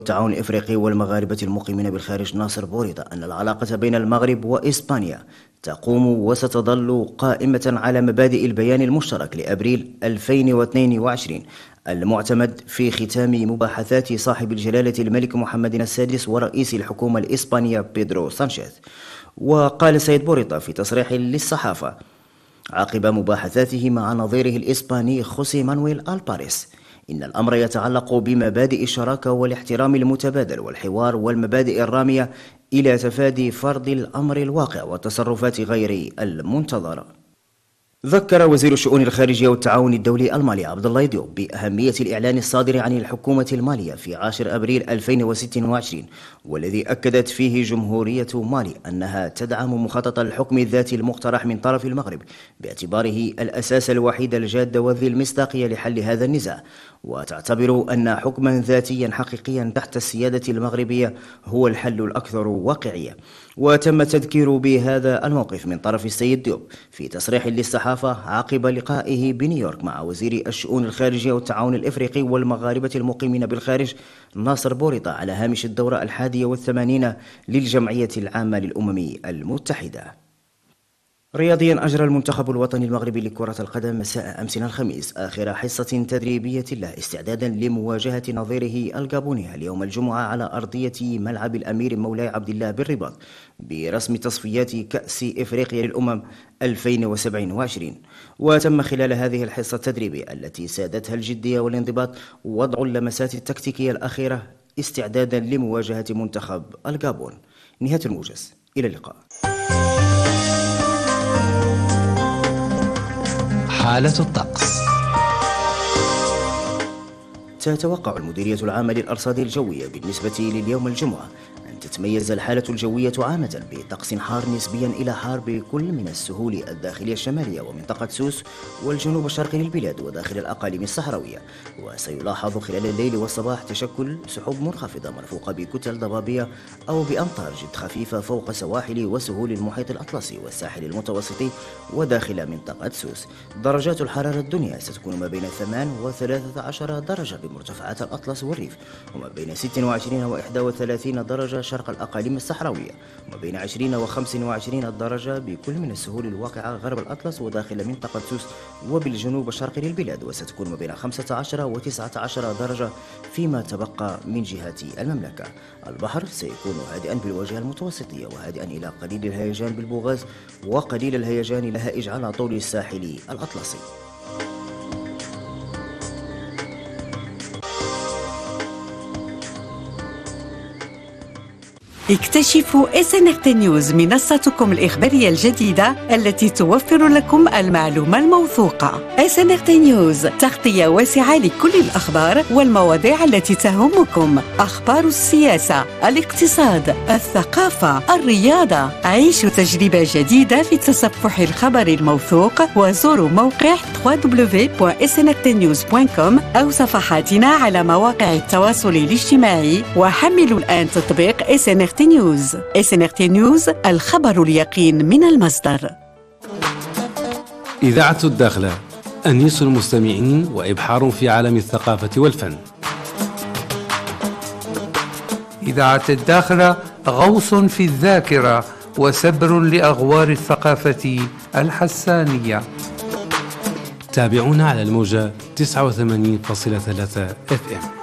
التعاون الإفريقي والمغاربة المقيمين بالخارج ناصر بوريطة أن العلاقة بين المغرب وإسبانيا تقوم وستظل قائمة على مبادئ البيان المشترك لأبريل 2022 المعتمد في ختام مباحثات صاحب الجلالة الملك محمد السادس ورئيس الحكومة الإسبانية بيدرو سانشيز. وقال السيد بوريطة في تصريح للصحافة عقب مباحثاته مع نظيره الإسباني خوسي مانويل ألباريس إن الأمر يتعلق بمبادئ الشراكة والاحترام المتبادل والحوار والمبادئ الرامية إلى تفادي فرض الأمر الواقع والتصرفات غير المنتظرة. ذكر وزير الشؤون الخارجية والتعاون الدولي المالي عبد الله ديوب بأهمية الإعلان الصادر عن الحكومة المالية في 10 أبريل 2026 والذي أكدت فيه جمهورية مالي أنها تدعم مخطط الحكم الذاتي المقترح من طرف المغرب باعتباره الأساس الوحيد الجاد وذي المصداقية لحل هذا النزاع، وتعتبر أن حكما ذاتيا حقيقيا تحت السيادة المغربية هو الحل الأكثر واقعية. وتم التذكير بهذا الموقف من طرف السيد ديوب في تصريح للصحافة عقب لقائه بنيويورك مع وزير الشؤون الخارجية والتعاون الإفريقي والمغاربة المقيمين بالخارج ناصر بوريطة على هامش الدورة 81 للجمعية العامة للأمم المتحدة. رياضيا أجرى المنتخب الوطني المغربي لكرة القدم مساء أمس الخميس آخر حصة تدريبية له استعدادا لمواجهة نظيره الجابوني اليوم الجمعة على أرضية ملعب الأمير مولاي عبد الله بالرباط برسم تصفيات كأس إفريقيا للأمم 2027. وتم خلال هذه الحصة التدريبية التي سادتها الجدية والانضباط وضع اللمسات التكتيكية الأخيرة استعدادا لمواجهة منتخب الجابون. نهاية الموجز، إلى اللقاء. حالة الطقس. تتوقع المديرية العامة للأرصاد الجوية بالنسبة لليوم الجمعة أن تتميز الحالة الجوية عامة بطقس حار نسبيا إلى حار بكل من السهول الداخلية الشمالية ومنطقة سوس والجنوب الشرقي للبلاد وداخل الأقاليم الصحراوية. وسيلاحظ خلال الليل والصباح تشكل سحب منخفضة مرفوقة بكتل ضبابية أو بأمطار جد خفيفة فوق سواحل وسهول المحيط الأطلسي والساحل المتوسطي وداخل منطقة سوس. درجات الحرارة الدنيا ستكون ما بين 8 و13 درجة بمرتفعات الأطلس والريف، وما بين 26 و 31 درجة شرق الأقاليم الصحراوية، وما بين 20 و 25 درجة بكل من السهول الواقعة غرب الأطلس وداخل منطقة سوس وبالجنوب الشرقي للبلاد، وستكون ما بين 15 و 19 درجة فيما تبقى من جهة المملكة. البحر سيكون هادئا بالواجهة المتوسطية وهادئا إلى قليل الهيجان بالبوغاز وقليل الهيجان الهائج على طول الساحل الأطلسي. اكتشفوا SNRT نيوز، منصتكم الإخبارية الجديدة التي توفر لكم المعلومة الموثوقة. SNRT نيوز تغطية واسعة لكل الأخبار والمواضيع التي تهمكم، أخبار السياسة، الاقتصاد، الثقافة، الرياضة. عيشوا تجربة جديدة في تصفح الخبر الموثوق وزوروا موقع www.snrtnews.com أو صفحاتنا على مواقع التواصل الاجتماعي، وحملوا الآن تطبيق SNRT نيوز. SNRT نيوز، الخبر اليقين من المصدر. إذاعة الداخلة، أنيس المستمعين وإبحار في عالم الثقافة والفن. إذاعة الداخلة، غوص في الذاكرة وسبر لأغوار الثقافة الحسانية. تابعونا على الموجة 89.3 FM.